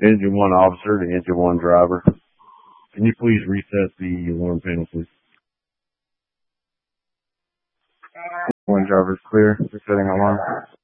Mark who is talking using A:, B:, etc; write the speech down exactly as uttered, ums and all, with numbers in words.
A: Engine one officer to engine one driver. Can you please reset the alarm panel, please?
B: One driver's clear. Resetting alarm.